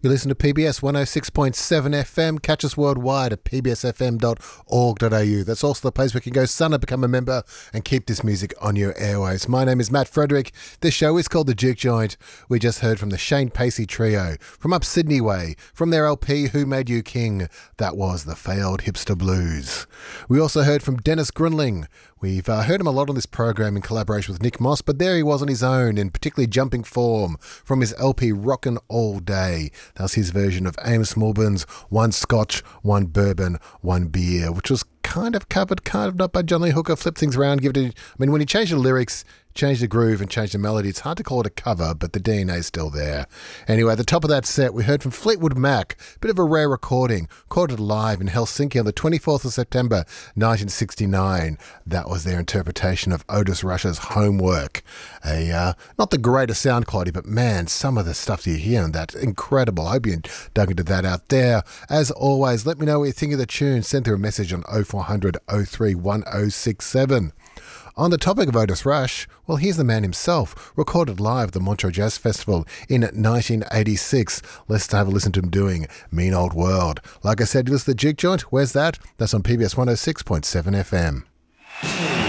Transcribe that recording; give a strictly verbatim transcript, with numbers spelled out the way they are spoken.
You listen to P B S one oh six point seven F M. Catch us worldwide at p b s f m dot org dot a u. That's also the place where you can go sign up, become a member, and keep this music on your airwaves. My name is Matt Frederick. This show is called The Juke Joint. We just heard from the Shane Pacey Trio, from up Sydney way, from their L P Who Made You King. That was The Failed Hipster Blues. We also heard from Dennis Grunling. We've uh, heard him a lot on this program in collaboration with Nick Moss, but there he was on his own in particularly jumping form from his L P Rockin' All Day. That was his version of Amos Milburn's One Scotch, One Bourbon, One Beer, which was kind of covered, kind of not by John Lee Hooker. Flip things around, give it a, I mean, when he changed the lyrics, changed the groove and changed the melody, it's hard to call it a cover, but the D N A is still there. Anyway, at the top of that set, we heard from Fleetwood Mac, a bit of a rare recording, recorded live in Helsinki on the twenty-fourth of September, nineteen sixty-nine. That was their interpretation of Otis Rush's Homework. A uh, not the greatest sound quality, but man, some of the stuff you hear in that, incredible. I hope you dug into that out there. As always, let me know what you think of the tune. Send through a message on oh four hundred oh three one oh six seven. On the topic of Otis Rush, well, here's the man himself, recorded live at the Montreux Jazz Festival in nineteen eighty-six. Let's have a listen to him doing Mean Old World. Like I said, this is the Juke Joint. Where's that? That's on P B S one oh six point seven F M.